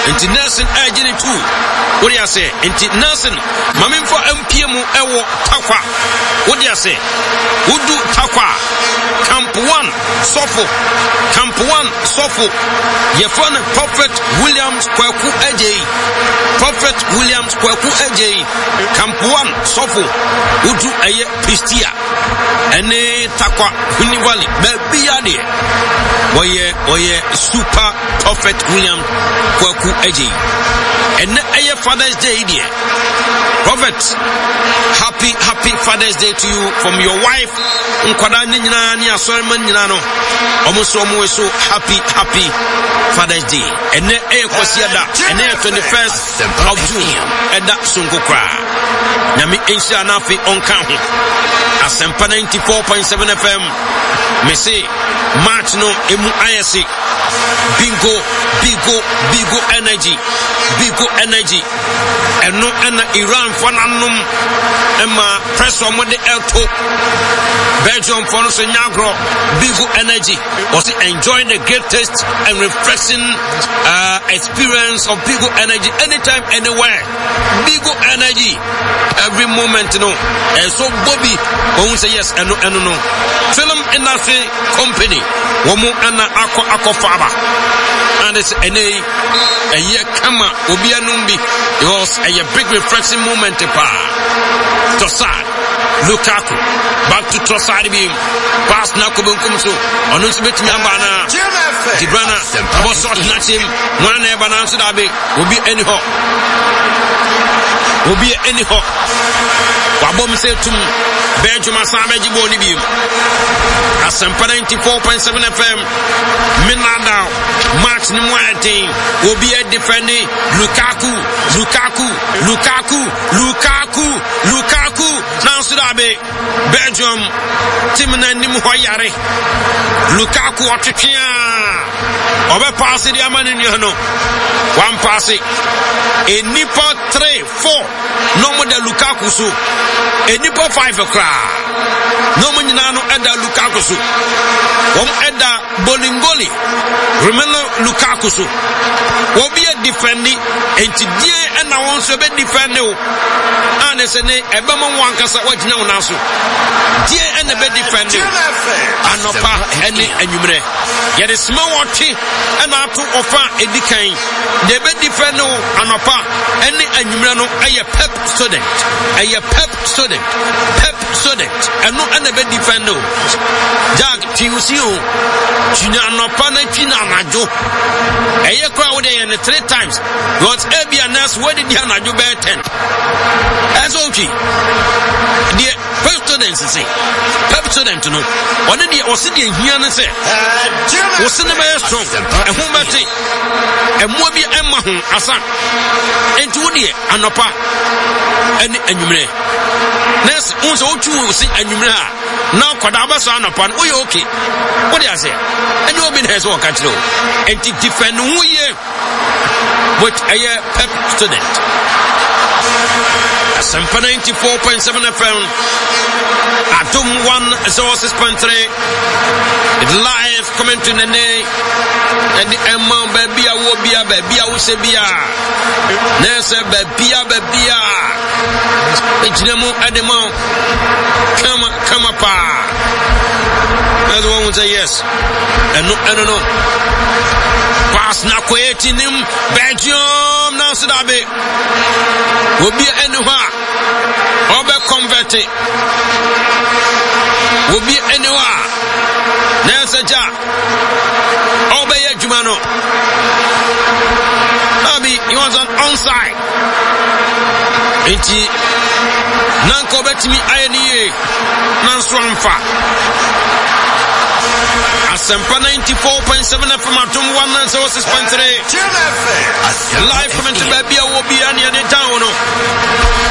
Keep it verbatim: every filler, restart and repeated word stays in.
Enti Nelson agent two. What do you say? Enti Nelson mamin for M P M ewo takwa. What do you say? Udu takwa. Camp one Sofo. Camp one Sofo. Yefone Prophet Williams Kwaku Ejei. Prophet Williams Kwaku Ejei. Camp one Sofo. Udu eye Pristia. Ene takwa Hunivali. Baby yade. Oye oye super Prophet William Kwaku Ejei. Ene eye Father's Day dear. Prophet, happy happy Father's Day to you from your wife. Nkwada nyina ni asorman nyina no. Omo so omo so happy happy Father's Day. Ene e kwasi ada. Ene twenty-first of June. Eda sunkokra. Nyame insha na fi onka ho. Asempa ninety-four point seven F M. Me say March no emu ayese. Bingo, bigo, bigo energy. Bigo energy. Eno ena Iran fananum ema press on the elto Belgium for us nyagro bigo energy was enjoying the great taste and refreshing uh, experience of bigo energy anytime anywhere. Bigo energy every moment, you know. And so Bobby won't say yes and no and no film industry company womu ana ako ako faba and it's a a year kama obi anumbi. It was a big refreshing moment pa. Trossard, Lukaku, back to Trossard beam. Pass na kubunkumso. Onus bit nyambana. Gibrana, about sort natchim. One ever answer that be will be any hawk. Will be any hawk. Wabom say to Belgium Asabeji Boni beam. Asempa ninety-four point seven F M. Minada, March Nimwati will be a defending Lukaku, Lukaku, Lukaku, Lukaku, Lukaku. Now Sudabe, Belgium, Timna Nimhoyare, Lukaku Otikia, Obe pass the Amani Niano, one pass it. A Nipa three, four, no more than Lukaku so. A Nipa five a cry. No more than Eda Lukaku so. One Eda Bolingoli. Remember Lukaku so. Will be a defending and today and I want to be defending. And it's a name Ebama Wankasa what now now so. Dear and the bed defending. And no pa any and you may. Yet a small watching and I to offer a decaying. The bed defender and no pa any and you know a pep student. A pep student. Pep student. And no and the bed defender. Jack Tiusio. China no pa na China majo. A crowd and three times. God's Abby and us, where did you have you bear ten? As okay. The pep students say, pep student to know. What did you also here and say? Was in the very strong. And whom I say, and what be Emma Asa and two dear andapa and you may. Next, also two will see and you may. Now, Kodabasa upon, we okay. What do I say? And you have been has one country and to defend who ye with a pep student. Asempa ninety-four point seven F M. Atom one sources country. Live commenting the name. And the Emma baby a wobia baby a usebia. Nessa baby a baby a. Ejinemu ademo. Come come up. That's one would say yes. And no I don't know. Pass na creating him Belgium now Sudabe will be anywhere or be converted will be anywhere Nesaja Obey Jumano Abi he was on onside Enti Nanko betimi ayeniye Nanswanfa Asempa ninety-four point seven F M Atom one and sources point three. Live coming to baby will be any other town.